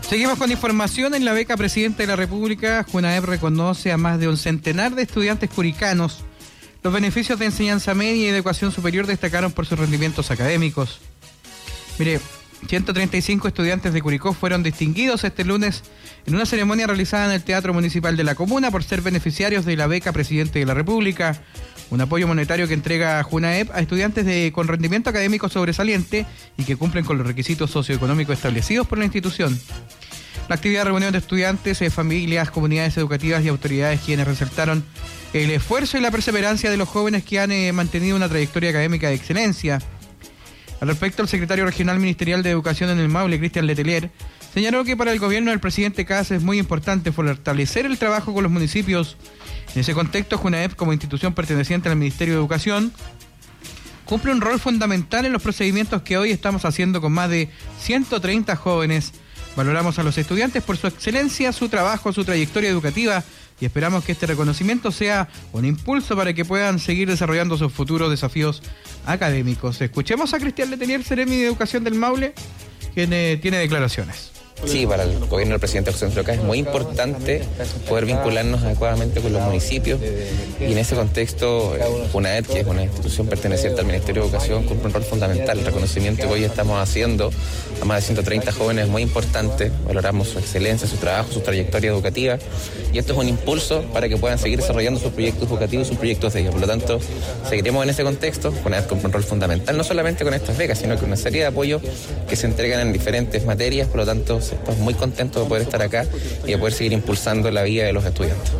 Seguimos con información. En la beca Presidente de la República, Junaep reconoce a más de un centenar de estudiantes curicanos. Los beneficios de enseñanza media y de educación superior destacaron por sus rendimientos académicos. Mire, 135 estudiantes de Curicó fueron distinguidos este lunes en una ceremonia realizada en el Teatro Municipal de la Comuna por ser beneficiarios de la beca Presidente de la República, un apoyo monetario que entrega Junaep a estudiantes con rendimiento académico sobresaliente y que cumplen con los requisitos socioeconómicos establecidos por la institución. La actividad reunió de estudiantes, familias, comunidades educativas y autoridades quienes resaltaron el esfuerzo y la perseverancia de los jóvenes que han mantenido una trayectoria académica de excelencia. Al respecto, el secretario regional ministerial de Educación en el Maule, Cristian Letelier, señaló que para el gobierno del presidente Kast es muy importante fortalecer el trabajo con los municipios. En ese contexto, Junaep, como institución perteneciente al Ministerio de Educación, cumple un rol fundamental en los procedimientos que hoy estamos haciendo con más de 130 jóvenes. Valoramos a los estudiantes por su excelencia, su trabajo, su trayectoria educativa y esperamos que este reconocimiento sea un impulso para que puedan seguir desarrollando sus futuros desafíos académicos. Escuchemos a Cristian Letelier, seremi de Educación del Maule, quien tiene declaraciones. Sí, para el gobierno del presidente José Antonio Kast es muy importante poder vincularnos adecuadamente con los municipios y en ese contexto Junaep, que es una institución perteneciente al Ministerio de Educación, cumple un rol fundamental. El reconocimiento que hoy estamos haciendo a más de 130 jóvenes es muy importante. Valoramos su excelencia, su trabajo, su trayectoria educativa y esto es un impulso para que puedan seguir desarrollando sus proyectos educativos, sus proyectos de ellos. Por lo tanto, seguiremos en ese contexto. Junaep cumple un rol fundamental, no solamente con estas becas, sino con una serie de apoyos que se entregan en diferentes materias. Por lo tanto, estamos muy contentos de poder estar acá y de poder seguir impulsando la vida de los estudiantes.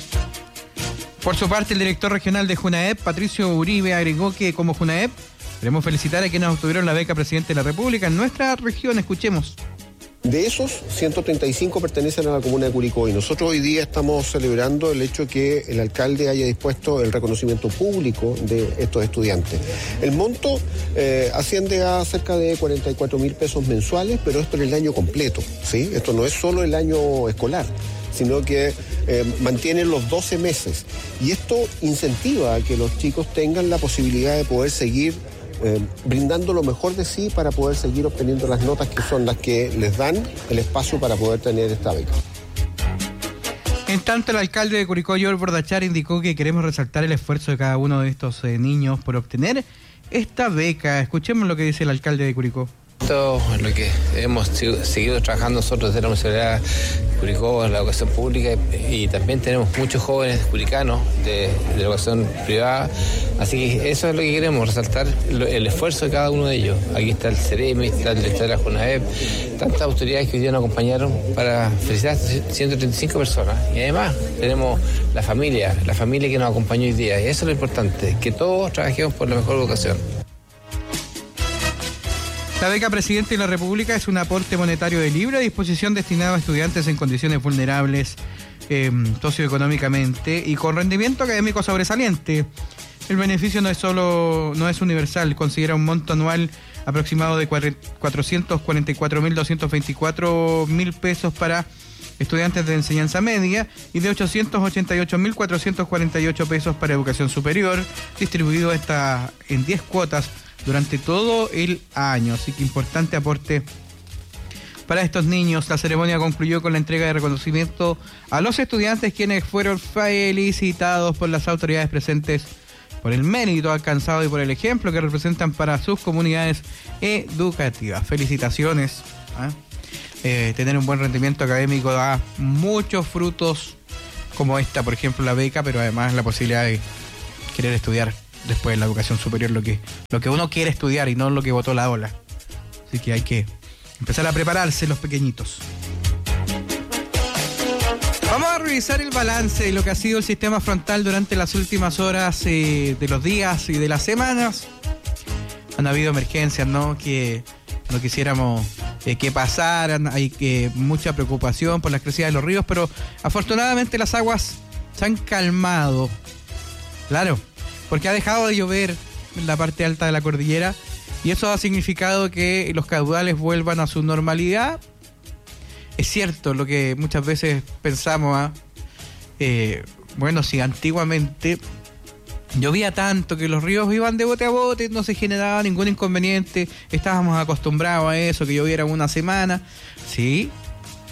Por su parte, el director regional de Junaep, Patricio Uribe, agregó que como Junaep queremos felicitar a quienes obtuvieron la beca Presidente de la República en nuestra región. Escuchemos. De esos, 135 pertenecen a la comuna de Curicó y nosotros hoy día estamos celebrando el hecho que el alcalde haya dispuesto el reconocimiento público de estos estudiantes. El monto asciende a cerca de 44.000 pesos mensuales, pero esto en el año completo, ¿sí? Esto no es solo el año escolar, sino que mantienen los 12 meses. Y esto incentiva a que los chicos tengan la posibilidad de poder seguir brindando lo mejor de sí para poder seguir obteniendo las notas que son las que les dan el espacio para poder tener esta beca. En tanto, el alcalde de Curicó, Joel Bordachar, indicó que queremos resaltar el esfuerzo de cada uno de estos niños por obtener esta beca. Escuchemos lo que dice el alcalde de Curicó. Esto es lo que hemos seguido trabajando nosotros desde la Municipalidad de Curicó en la educación pública y también tenemos muchos jóvenes curicanos de la educación privada, así que eso es lo que queremos, resaltar el esfuerzo de cada uno de ellos. Aquí está el CEREMI, está el director de la Junaep, tantas autoridades que hoy día nos acompañaron para felicitar a 135 personas y además tenemos la familia que nos acompañó hoy día y eso es lo importante, que todos trabajemos por la mejor educación. La beca Presidente de la República es un aporte monetario de libre disposición destinado a estudiantes en condiciones vulnerables socioeconómicamente y con rendimiento académico sobresaliente. El beneficio no es universal, considera un monto anual aproximado de 444.224 pesos para estudiantes de enseñanza media y de 888.448 pesos para educación superior, distribuido en 10 cuotas durante todo el año, así que importante aporte para estos niños. La ceremonia concluyó con la entrega de reconocimiento a los estudiantes quienes fueron felicitados por las autoridades presentes por el mérito alcanzado y por el ejemplo que representan para sus comunidades educativas. Felicitaciones. Tener un buen rendimiento académico da muchos frutos como esta, por ejemplo, la beca, pero además la posibilidad de querer estudiar después de la educación superior lo que uno quiere estudiar y no lo que botó la ola. Así que hay que empezar a prepararse los pequeñitos. Vamos a revisar el balance de lo que ha sido el sistema frontal durante las últimas horas de los días y de las semanas. Han habido emergencias, ¿no? Que no quisiéramos que pasaran. Hay mucha preocupación por las crecidas de los ríos, pero afortunadamente las aguas se han calmado. Claro, porque ha dejado de llover en la parte alta de la cordillera y eso ha significado que los caudales vuelvan a su normalidad. Es cierto lo que muchas veces pensamos, bueno, si antiguamente llovía tanto que los ríos iban de bote a bote, no se generaba ningún inconveniente, estábamos acostumbrados a eso, que lloviera una semana, sí,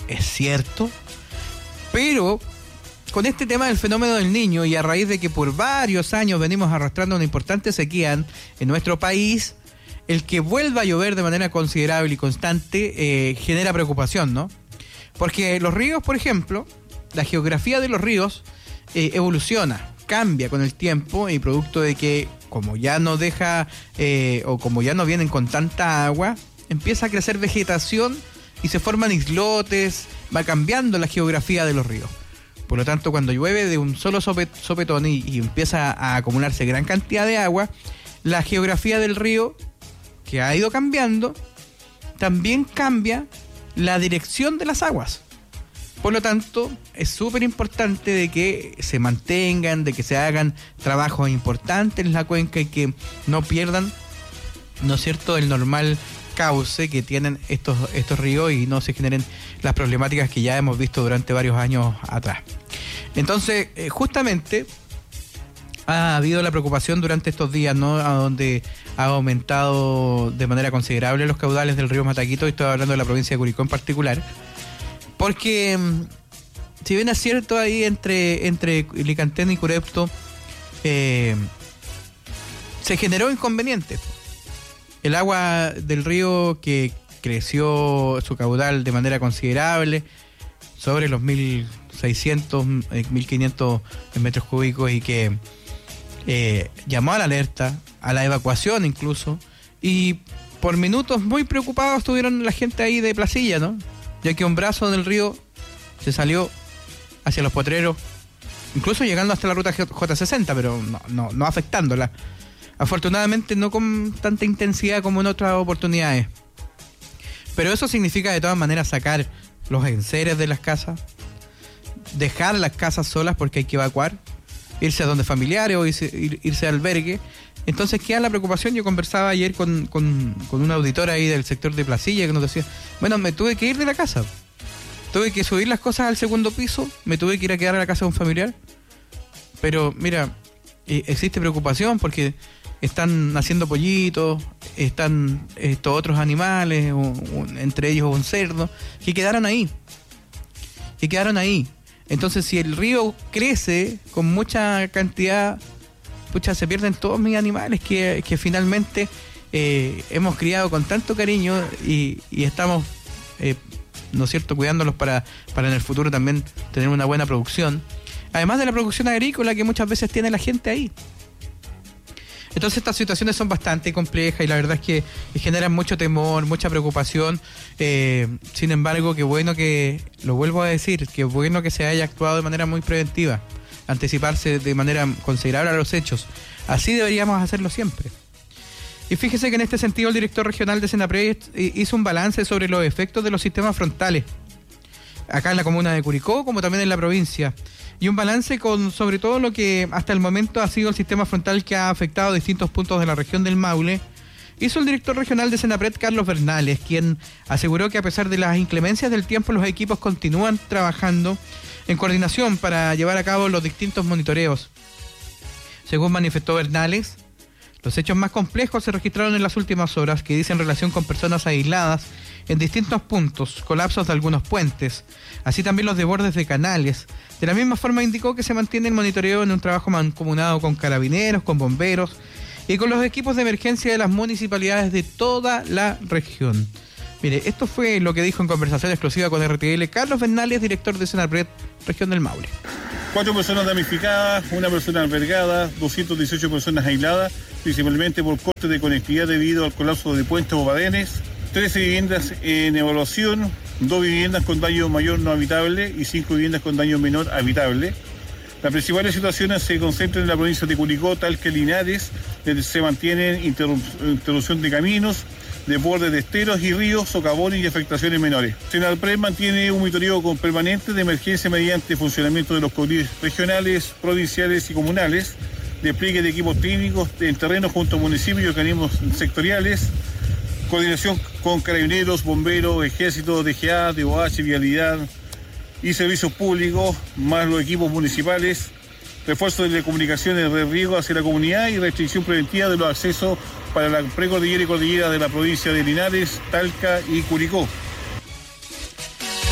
es cierto, pero con este tema del fenómeno del Niño y a raíz de que por varios años venimos arrastrando una importante sequía en nuestro país, el que vuelva a llover de manera considerable y constante genera preocupación, ¿no? Porque los ríos, por ejemplo, la geografía de los ríos evoluciona, cambia con el tiempo y producto de que como ya no o como ya no vienen con tanta agua, empieza a crecer vegetación y se forman islotes, va cambiando la geografía de los ríos. Por lo tanto, cuando llueve de un solo sopetón y empieza a acumularse gran cantidad de agua, la geografía del río, que ha ido cambiando, también cambia la dirección de las aguas. Por lo tanto, es súper importante de que se mantengan, de que se hagan trabajos importantes en la cuenca y que no pierdan, ¿no es cierto?, el normal cauce que tienen estos ríos y no se generen las problemáticas que ya hemos visto durante varios años atrás. Entonces, justamente ha habido la preocupación durante estos días, ¿no?, a donde ha aumentado de manera considerable los caudales del río Mataquito, y estoy hablando de la provincia de Curicó en particular, porque si bien es cierto ahí entre Licantén y Curepto se generó inconveniente. El agua del río que creció su caudal de manera considerable, sobre los 1.600, 1.500 metros cúbicos, y que llamó a la alerta, a la evacuación incluso, y por minutos muy preocupados estuvieron la gente ahí de Placilla, ¿no? Ya que un brazo del río se salió hacia los potreros, incluso llegando hasta la ruta J60, pero no afectándola. Afortunadamente no con tanta intensidad como en otras oportunidades. Pero eso significa de todas maneras sacar los enseres de las casas, dejar las casas solas porque hay que evacuar, irse a donde familiares o irse a albergue. Entonces queda la preocupación. Yo conversaba ayer con un auditor ahí del sector de Placilla que nos decía, bueno, me tuve que ir de la casa, tuve que subir las cosas al segundo piso, me tuve que ir a quedar a la casa de un familiar, pero mira, existe preocupación porque están naciendo pollitos, están estos otros animales, entre ellos un cerdo, que quedaron ahí. Entonces, si el río crece con mucha cantidad, pucha, se pierden todos mis animales que finalmente hemos criado con tanto cariño y estamos, ¿no es cierto?, cuidándolos para en el futuro también tener una buena producción. Además de la producción agrícola que muchas veces tiene la gente ahí. Entonces estas situaciones son bastante complejas y la verdad es que generan mucho temor, mucha preocupación. Sin embargo, qué bueno que, lo vuelvo a decir, qué bueno que se haya actuado de manera muy preventiva, anticiparse de manera considerable a los hechos. Así deberíamos hacerlo siempre. Y fíjese que en este sentido el director regional de Senapred hizo un balance sobre los efectos de los sistemas frontales, acá en la comuna de Curicó, como también en la provincia. Y un balance con sobre todo lo que hasta el momento ha sido el sistema frontal que ha afectado distintos puntos de la región del Maule. Hizo el director regional de Senapred, Carlos Bernales, quien aseguró que a pesar de las inclemencias del tiempo, los equipos continúan trabajando en coordinación para llevar a cabo los distintos monitoreos. Según manifestó Bernales, los hechos más complejos se registraron en las últimas horas, que dicen relación con personas aisladas en distintos puntos, colapsos de algunos puentes, así también los desbordes de canales. De la misma forma indicó que se mantiene el monitoreo en un trabajo mancomunado con carabineros, con bomberos y con los equipos de emergencia de las municipalidades de toda la región. Mire, esto fue lo que dijo en conversación exclusiva con RTL Carlos Bernales, director de Senapred, región del Maule. 4 personas damnificadas, 1 persona albergada, 218 personas aisladas, principalmente por corte de conectividad debido al colapso de puentes o badenes, 13 viviendas en evaluación, 2 viviendas con daño mayor no habitable y 5 viviendas con daño menor habitable. Las principales situaciones se concentran en la provincia de Curicó, Talca y Linares, donde se mantienen interrupción de caminos, desbordes de esteros y ríos, socavones y afectaciones menores. Senapred mantiene un monitoreo permanente de emergencia mediante funcionamiento de los comités regionales, provinciales y comunales, despliegue de equipos técnicos en terreno junto a municipios y organismos sectoriales, coordinación con carabineros, bomberos, ejército, DGA, DOH, vialidad y servicios públicos, más los equipos municipales, refuerzo de comunicaciones de riesgo hacia la comunidad y restricción preventiva de los accesos para la precordillera y cordillera de la provincia de Linares, Talca y Curicó.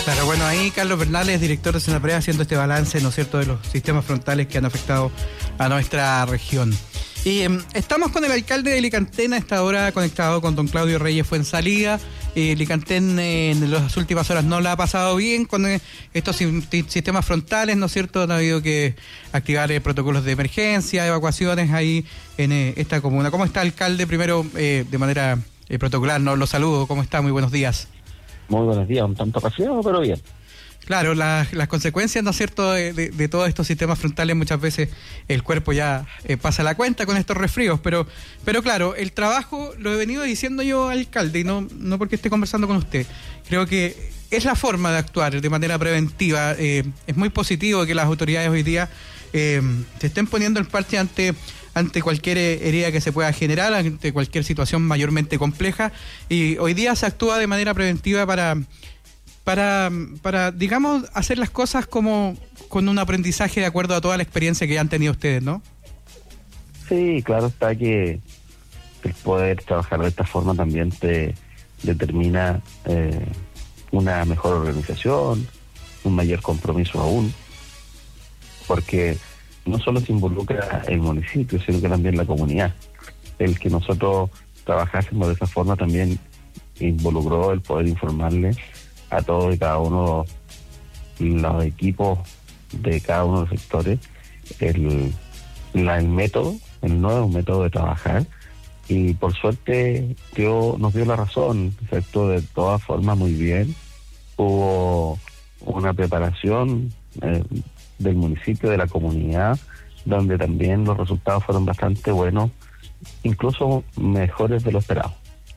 Claro, bueno, ahí Carlos Bernales, director de Senapred, haciendo este balance, ¿no es cierto?, de los sistemas frontales que han afectado a nuestra región. Y estamos con el alcalde de Licantén a esta hora, conectado con don Claudio Reyes Fuenzalía. Licantén en las últimas horas no la ha pasado bien con estos sistemas frontales, ¿no es cierto? Han habido que activar protocolos de emergencia, evacuaciones ahí en esta comuna. ¿Cómo está, alcalde? Primero, de manera protocolar, ¿no? Lo saludo. ¿Cómo está? Muy buenos días. Muy buenos días, un tanto apasionado, pero bien. Claro, las consecuencias, ¿no es cierto?, de todos estos sistemas frontales, muchas veces el cuerpo ya pasa la cuenta con estos resfríos, pero claro, el trabajo, lo he venido diciendo yo, alcalde, y no porque esté conversando con usted, creo que es la forma de actuar de manera preventiva. Es muy positivo que las autoridades hoy día se estén poniendo el parche ante cualquier herida que se pueda generar, ante cualquier situación mayormente compleja, y hoy día se actúa de manera preventiva para digamos, hacer las cosas como con un aprendizaje de acuerdo a toda la experiencia que han tenido ustedes, ¿no? Sí, claro está que el poder trabajar de esta forma también te determina una mejor organización, un mayor compromiso aún, porque no solo se involucra el municipio, sino que también la comunidad. El que nosotros trabajásemos de esa forma también involucró el poder informarle a todos y cada uno los equipos de cada uno de los sectores el método, el nuevo método de trabajar, y por suerte nos dio la razón, ¿cierto? De todas formas, muy bien. Hubo una preparación del municipio, de la comunidad, donde también los resultados fueron bastante buenos, incluso mejores de lo esperado.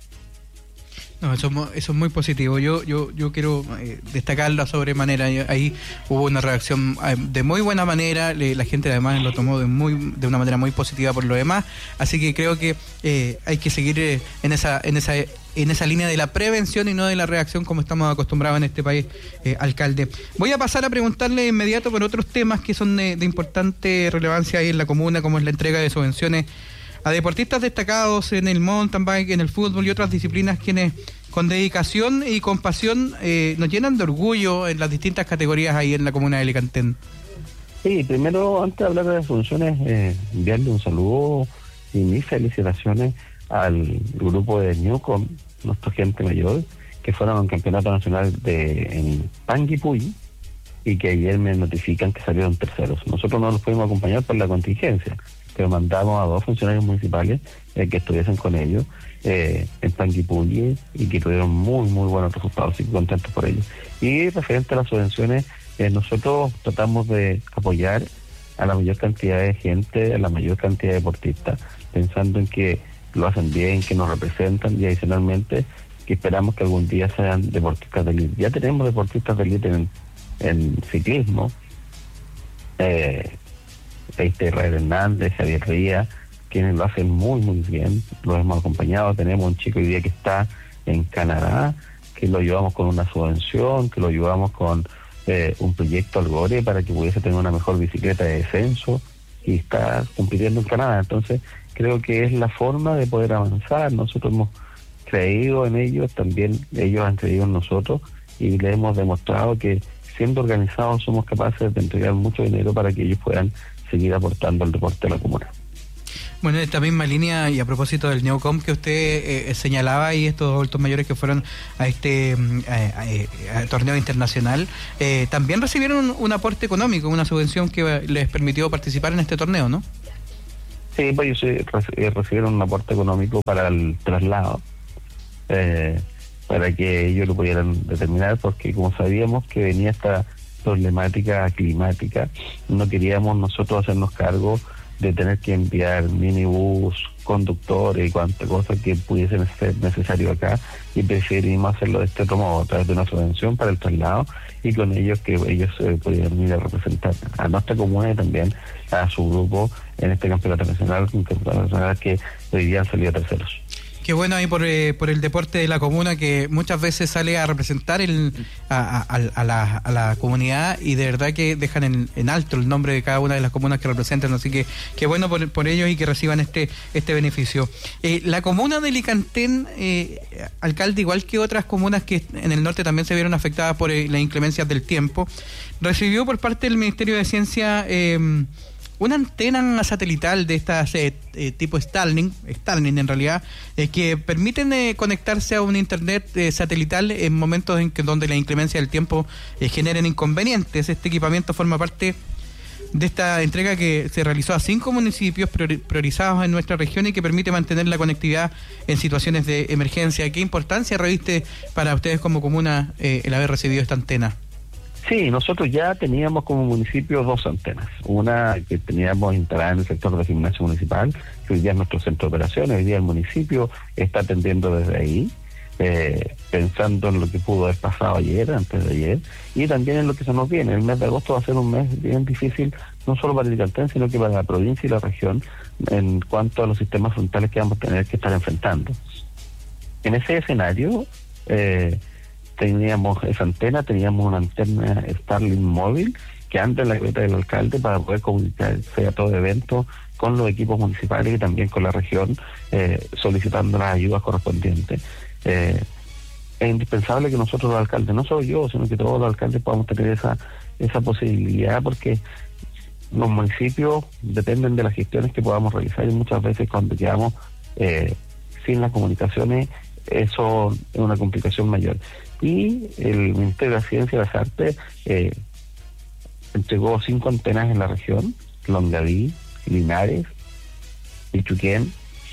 No, eso es muy positivo. Yo quiero destacarlo sobremanera. Ahí hubo una reacción de muy buena manera. La gente además lo tomó de una manera muy positiva por lo demás. Así que creo que hay que seguir en esa línea de la prevención y no de la reacción como estamos acostumbrados en este país, alcalde. Voy a pasar a preguntarle de inmediato por otros temas que son de importante relevancia ahí en la comuna, como es la entrega de subvenciones a deportistas destacados en el mountain bike, en el fútbol y otras disciplinas, quienes con dedicación y con pasión nos llenan de orgullo en las distintas categorías ahí en la comuna de Licantén. Sí, primero, antes de hablar de las funciones, enviarle un saludo y mis felicitaciones al grupo de Newcom, nuestra gente mayor, que fueron a un campeonato nacional en Panguipulli y que ayer me notifican que salieron terceros. Nosotros no los pudimos acompañar por la contingencia, pero mandamos a 2 funcionarios municipales que estuviesen con ellos en Panguipulli y que tuvieron muy buenos resultados, así que contentos por ellos. Y referente a las subvenciones, nosotros tratamos de apoyar a la mayor cantidad de gente, a la mayor cantidad de deportistas, pensando en que lo hacen bien, que nos representan, y adicionalmente que esperamos que algún día sean deportistas de élite. Ya tenemos deportistas de élite en ciclismo, Israel Hernández, Javier Ría, quienes lo hacen muy bien, los hemos acompañado. Tenemos un chico hoy día que está en Canadá, que lo ayudamos con una subvención, que lo ayudamos con un proyecto Algore para que pudiese tener una mejor bicicleta de descenso, y está compitiendo en Canadá. Entonces creo que es la forma de poder avanzar. Nosotros hemos creído en ellos, también ellos han creído en nosotros, y les hemos demostrado que siendo organizados somos capaces de entregar mucho dinero para que ellos puedan seguir aportando al deporte de la comuna. Bueno, en esta misma línea, y a propósito del Neocom que usted señalaba, y estos adultos mayores que fueron a este torneo internacional, también recibieron un aporte económico, una subvención que les permitió participar en este torneo, ¿no? Sí, pues ellos recibieron un aporte económico para el traslado, para que ellos lo pudieran determinar, porque como sabíamos que venía esta problemática climática, no queríamos nosotros hacernos cargo de tener que enviar minibús, conductores y cuánta cosa que pudiesen ser necesario acá, y preferimos hacerlo de este otro modo, a través de una subvención para el traslado, y con ellos que ellos pudieran venir a representar a nuestra comuna y también a su grupo en este campeonato nacional, un campeonato nacional que hoy día han salido terceros. Qué bueno ahí por el deporte de la comuna, que muchas veces sale a representar a la comunidad, y de verdad que dejan en alto el nombre de cada una de las comunas que representan, así que qué bueno por ellos y que reciban este beneficio. La comuna de Licantén, alcalde, igual que otras comunas que en el norte también se vieron afectadas por las inclemencias del tiempo, recibió por parte del Ministerio de Ciencia una antena satelital de estas tipo Starlink en realidad, que permiten conectarse a un internet satelital en momentos donde la inclemencia del tiempo generen inconvenientes. Este equipamiento forma parte de esta entrega que se realizó a 5 municipios priorizados en nuestra región y que permite mantener la conectividad en situaciones de emergencia. ¿Qué importancia reviste para ustedes como comuna el haber recibido esta antena? Sí, nosotros ya teníamos como municipio 2 antenas. Una que teníamos instalada en el sector de gimnasio municipal, que hoy día es nuestro centro de operaciones. Hoy día el municipio está atendiendo desde ahí, pensando en lo que pudo haber pasado antes de ayer, y también en lo que se nos viene. El mes de agosto va a ser un mes bien difícil, no solo para Licantén, sino que para la provincia y la región, en cuanto a los sistemas frontales que vamos a tener que estar enfrentando. En ese escenario, teníamos esa antena, teníamos una antena Starlink móvil que anda en la libreta del alcalde para poder comunicarse a todo evento con los equipos municipales y también con la región, solicitando las ayudas correspondientes. Es indispensable que nosotros los alcaldes, no solo yo, sino que todos los alcaldes podamos tener esa posibilidad, porque los municipios dependen de las gestiones que podamos realizar, y muchas veces cuando quedamos sin las comunicaciones, eso es una complicación mayor. Y el Ministerio de la Ciencia y las Artes entregó 5 antenas en la región: Longaví, Linares, Ichuquén,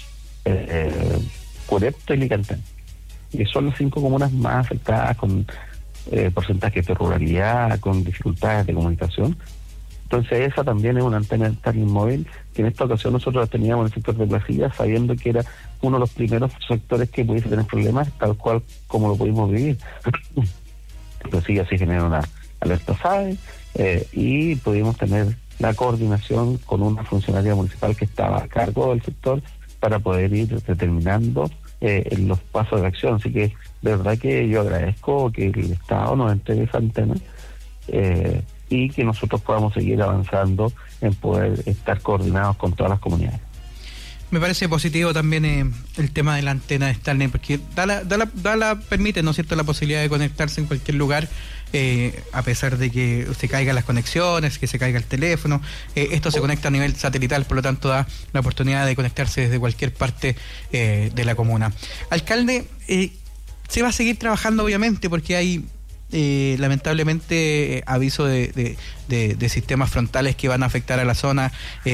Curepto y Licantén. Y son las 5 comunas más afectadas, con porcentajes de ruralidad, con dificultades de comunicación. Entonces esa también es una antena Starlink móvil, que en esta ocasión nosotros la teníamos en el sector de Placilla, sabiendo que era uno de los primeros sectores que pudiese tener problemas, tal cual como lo pudimos vivir. Placilla sí genera una alerta SAE, y pudimos tener la coordinación con una funcionaria municipal que estaba a cargo del sector para poder ir determinando los pasos de acción. Así que de verdad que yo agradezco que el Estado nos entregue esa antena, y que nosotros podamos seguir avanzando en poder estar coordinados con todas las comunidades. Me parece positivo también el tema de la antena de Starlink, porque permite, ¿no es cierto?, la posibilidad de conectarse en cualquier lugar, a pesar de que se caigan las conexiones, que se caiga el teléfono. Esto se conecta a nivel satelital, por lo tanto da la oportunidad de conectarse desde cualquier parte de la comuna. Alcalde, se va a seguir trabajando, obviamente, porque hay lamentablemente aviso de sistemas frontales que van a afectar a la zona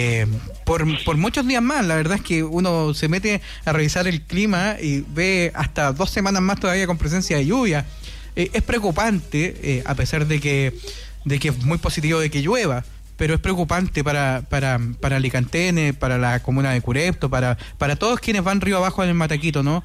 por muchos días más. La verdad es que uno se mete a revisar el clima y ve hasta 2 semanas más todavía con presencia de lluvia. Es preocupante, a pesar de que es muy positivo de que llueva, pero es preocupante para Licantén, para la comuna de Curepto, para todos quienes van río abajo en el Mataquito, ¿no?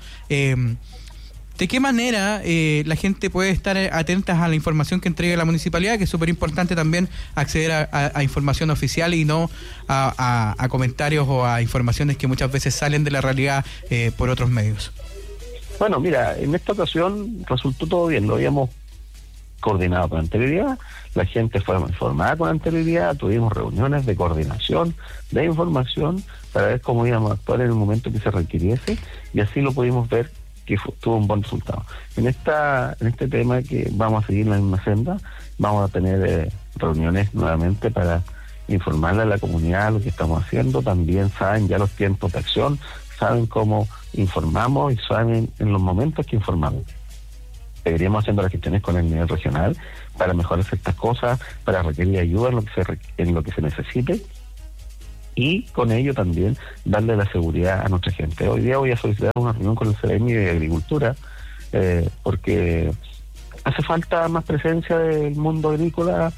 ¿De qué manera la gente puede estar atentas a la información que entrega la municipalidad? Que es súper importante también acceder a información oficial y no a comentarios o a informaciones que muchas veces salen de la realidad por otros medios. Bueno, mira, en esta ocasión resultó todo bien, lo habíamos coordinado con anterioridad, la gente fue informada con anterioridad, tuvimos reuniones de coordinación, de información, para ver cómo íbamos a actuar en el momento que se requiriese, y así lo pudimos ver, que tuvo un buen resultado. En este tema que vamos a seguir la misma senda, vamos a tener reuniones nuevamente para informarle a la comunidad lo que estamos haciendo. También saben ya los tiempos de acción, saben cómo informamos y saben en los momentos que informamos. Seguiríamos haciendo las gestiones con el nivel regional para mejorar ciertas cosas, para requerir ayuda en lo que se necesite, y con ello también darle la seguridad a nuestra gente. Hoy día voy a solicitar una reunión con el CEREMI de Agricultura, porque hace falta más presencia del mundo agrícola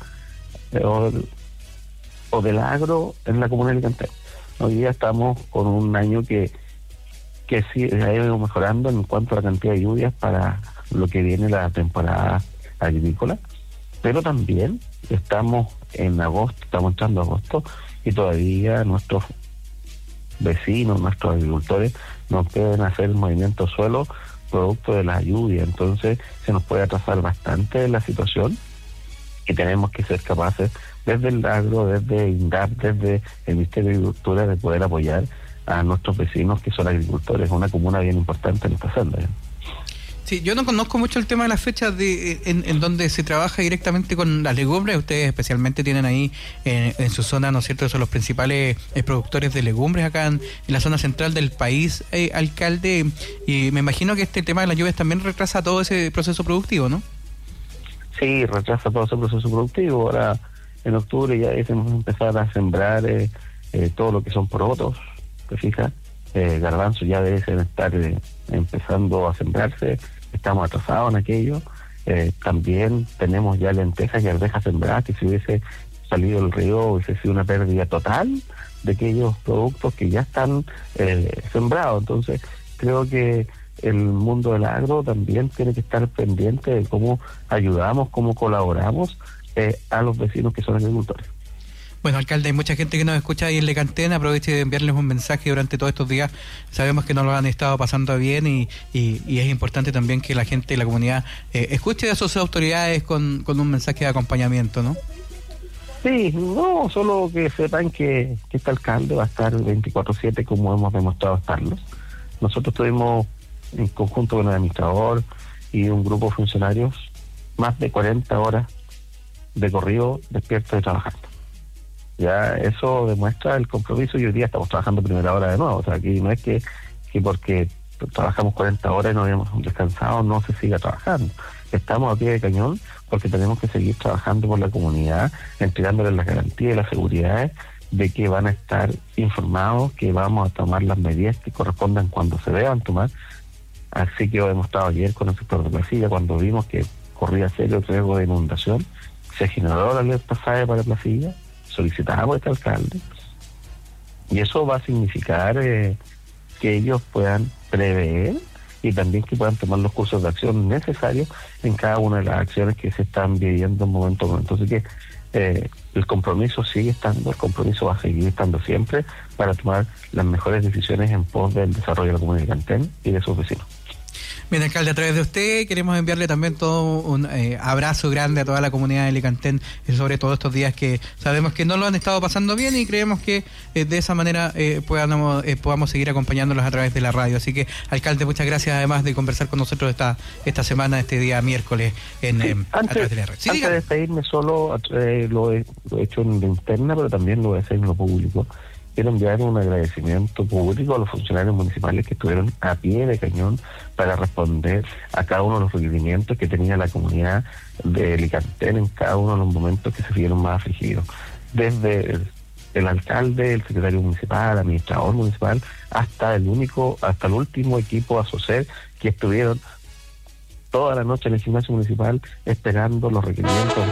o del agro en la comuna de Licantén. Hoy día estamos con un año que sí ha ido mejorando en cuanto a la cantidad de lluvias para lo que viene la temporada agrícola, pero también estamos en agosto, estamos entrando a agosto, y todavía nuestros vecinos, nuestros agricultores, no pueden hacer movimiento suelo producto de la lluvia. Entonces se nos puede atrasar bastante la situación y tenemos que ser capaces desde el agro, desde INDAP, desde el Ministerio de Agricultura, de poder apoyar a nuestros vecinos que son agricultores. Es una comuna bien importante en esta senda. Sí, yo no conozco mucho el tema de las fechas en donde se trabaja directamente con las legumbres. Ustedes especialmente tienen ahí en su zona, ¿no es cierto?, son los principales productores de legumbres acá en la zona central del país, alcalde, y me imagino que este tema de las lluvias también retrasa todo ese proceso productivo, ¿no? Sí, retrasa todo ese proceso productivo. Ahora en octubre ya debemos empezar a sembrar todo lo que son porotos, ¿te fijas? Garbanzos ya deben estar empezando a sembrarse. Estamos atrasados en aquello. También tenemos ya lentejas y arvejas sembradas, que si hubiese salido el río hubiese sido una pérdida total de aquellos productos que ya están sembrados. Entonces creo que el mundo del agro también tiene que estar pendiente de cómo ayudamos, cómo colaboramos a los vecinos que son agricultores. Bueno, alcalde, hay mucha gente que nos escucha ahí en Lecantén. Aproveche de enviarles un mensaje durante todos estos días. Sabemos que no lo han estado pasando bien y es importante también que la gente, la comunidad, escuche a sus autoridades con un mensaje de acompañamiento, ¿no? Sí, no, solo que sepan que este alcalde va a estar 24/7 como hemos demostrado estarlo. Nosotros tuvimos, en conjunto con el administrador y un grupo de funcionarios, más de 40 horas de corrido despiertos y trabajando. Ya eso demuestra el compromiso y hoy día estamos trabajando primera hora de nuevo. O sea, aquí no es que porque trabajamos 40 horas y no habíamos descansado, no se siga trabajando. Estamos a pie de cañón porque tenemos que seguir trabajando por la comunidad, entregándoles las garantías y las seguridades de que van a estar informados, que vamos a tomar las medidas que correspondan cuando se deban tomar. Así que lo hemos estado ayer con el sector de Placilla, cuando vimos que corría serio riesgo de inundación, se generó la alerta SAE para Placilla, solicitamos a este alcalde, y eso va a significar que ellos puedan prever y también que puedan tomar los cursos de acción necesarios en cada una de las acciones que se están viviendo en momento a momento. Así que el compromiso sigue estando, el compromiso va a seguir estando siempre para tomar las mejores decisiones en pos del desarrollo de la comunidad de Lecantén y de sus vecinos. Bien, alcalde, a través de usted queremos enviarle también todo un abrazo grande a toda la comunidad de Lecantén, sobre todo estos días que sabemos que no lo han estado pasando bien y creemos que de esa manera podamos seguir acompañándolos a través de la radio. Así que, alcalde, muchas gracias además de conversar con nosotros esta semana, este día miércoles a través de la radio. Sí, antes de despedirme solo, lo he hecho en la interna, pero también lo voy a hacer en lo público. Quiero enviar un agradecimiento público a los funcionarios municipales que estuvieron a pie de cañón para responder a cada uno de los requerimientos que tenía la comunidad de Lecantén en cada uno de los momentos que se vieron más afligidos. Desde el alcalde, el secretario municipal, el administrador municipal, hasta el último equipo ASOCER, que estuvieron toda la noche en el gimnasio municipal esperando los requerimientos